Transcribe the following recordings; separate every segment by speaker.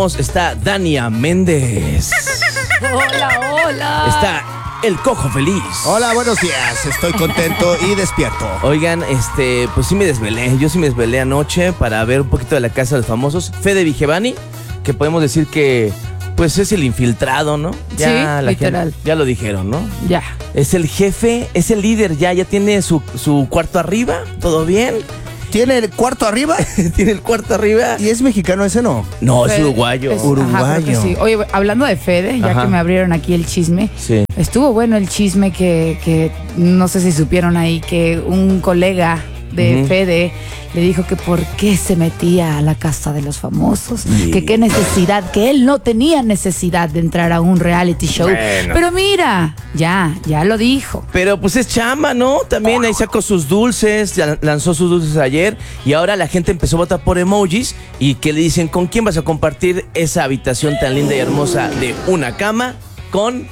Speaker 1: Está Dania Méndez.
Speaker 2: Hola.
Speaker 1: Está el Cojo Feliz.
Speaker 3: Hola, buenos días. Estoy contento y despierto.
Speaker 1: Oigan, pues sí me desvelé. Yo sí me desvelé anoche para ver un poquito de La Casa de los Famosos. Fede Vigevani, que podemos decir que pues es el infiltrado, ¿no? Ya
Speaker 2: sí, literal.
Speaker 1: Gente, ya lo dijeron, ¿no?
Speaker 2: Ya.
Speaker 1: Es el jefe, es el líder, ya tiene su cuarto arriba, ¿todo bien?
Speaker 3: ¿Tiene el cuarto arriba?
Speaker 1: ¿Tiene el cuarto arriba?
Speaker 3: ¿Y es mexicano ese no?
Speaker 1: No,
Speaker 2: Fede,
Speaker 1: es uruguayo.
Speaker 2: Ajá, creo que sí. Oye, hablando de Fede, ya que me abrieron aquí el chisme,
Speaker 1: sí.
Speaker 2: Estuvo bueno el chisme que no sé si supieron ahí, que un colega de Fede le dijo que por qué se metía a la casa de los famosos, que qué necesidad, que él no tenía necesidad de entrar a un reality show.
Speaker 1: Bueno.
Speaker 2: Pero mira, ya lo dijo.
Speaker 1: Pero pues es chamba, ¿no? También ahí sacó sus dulces, ya lanzó sus dulces ayer y ahora la gente empezó a votar por emojis y que le dicen, ¿con quién vas a compartir esa habitación tan linda y hermosa de una cama? Con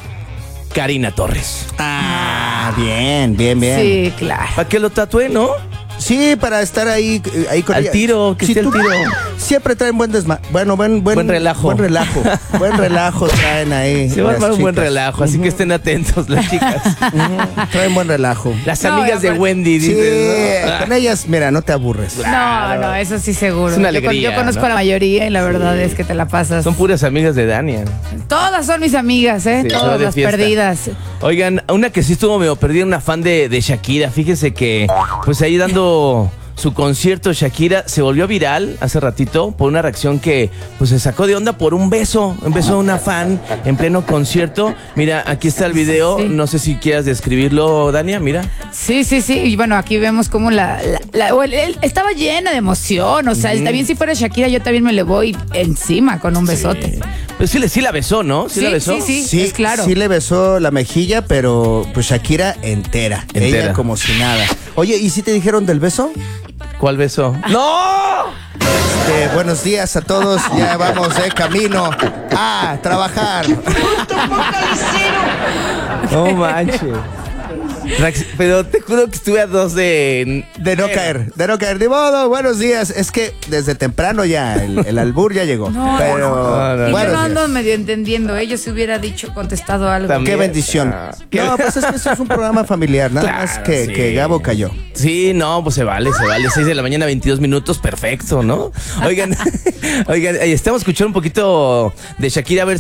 Speaker 1: Karina Torres.
Speaker 3: Ah, bien.
Speaker 2: Sí, claro.
Speaker 1: ¿Para qué lo tatué, no?
Speaker 3: Sí, para estar ahí con
Speaker 1: al
Speaker 3: ella.
Speaker 1: tiro, que esté al tiro.
Speaker 3: Siempre traen buen buen
Speaker 1: relajo.
Speaker 3: Buen relajo. Buen relajo traen ahí.
Speaker 1: Se va a armar un buen
Speaker 3: chicas.
Speaker 1: relajo, así que estén atentos las chicas.
Speaker 3: Traen buen relajo.
Speaker 1: Las
Speaker 2: No,
Speaker 1: amigas de Wendy,
Speaker 3: Sí,
Speaker 1: dices, ¿no?
Speaker 3: con ellas, mira, no te aburres.
Speaker 2: No, eso sí seguro.
Speaker 1: Es una alegría,
Speaker 2: yo conozco
Speaker 1: ¿no?
Speaker 2: a la mayoría y la verdad es que te la pasas.
Speaker 1: Son puras amigas de Dania.
Speaker 2: Todas son mis amigas, ¿eh?
Speaker 1: Sí, son
Speaker 2: Todas
Speaker 1: de
Speaker 2: las
Speaker 1: fiesta.
Speaker 2: perdidas.
Speaker 1: Oigan, una que sí estuvo medio perdida, una fan de Shakira. Fíjese que, pues ahí dando su concierto, Shakira se volvió viral hace ratito por una reacción que pues se sacó de onda por un beso a una fan en pleno concierto. Mira, aquí está el video,
Speaker 2: Sí.
Speaker 1: no sé si quieras describirlo, Dania, mira.
Speaker 2: Sí. Y bueno, aquí vemos cómo él estaba llena de emoción. O sea, también si fuera Shakira, yo también me le voy encima con un besote.
Speaker 1: Pues sí la besó, ¿no? ¿Sí la besó?
Speaker 2: Sí, es claro.
Speaker 3: Sí le besó la mejilla, pero pues Shakira entera. Ella como si nada. Oye, ¿y si te dijeron del beso?
Speaker 1: ¿Cuál beso? ¡No!
Speaker 3: Buenos días a todos. Ya vamos de camino a trabajar.
Speaker 1: No manches. Pero te juro que estuve a dos de
Speaker 3: no caer. De modo, buenos días. Es que desde temprano ya el albur ya llegó.
Speaker 2: No,
Speaker 3: pero
Speaker 2: y
Speaker 3: buenos
Speaker 2: yo no ando
Speaker 3: días.
Speaker 2: medio entendiendo. Ellos se hubiera contestado algo.
Speaker 1: También.
Speaker 3: Qué bendición. No, pues es que esto es un programa familiar. Nada
Speaker 1: Claro,
Speaker 3: más que,
Speaker 1: sí.
Speaker 3: que Gabo cayó.
Speaker 1: Sí, no, pues se vale. 6 de la mañana, 22 minutos, perfecto, ¿no? Oigan, estamos escuchando un poquito de Shakira, a ver